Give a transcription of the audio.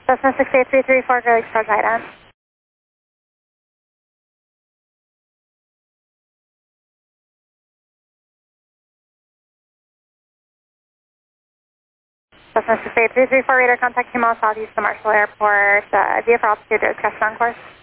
Cessna 68334, Great Lakes, guidance. Cessna 68334, radar contact 2 miles southeast of Marshall Airport, VFR altitude is crest on course.